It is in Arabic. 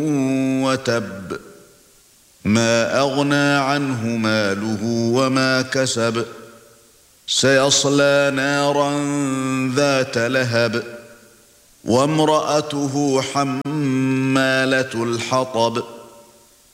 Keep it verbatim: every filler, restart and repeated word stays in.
وتب ما أغنى عنه ماله وما كسب سيصلى نارا ذات لهب وامرأته حمالة الحطب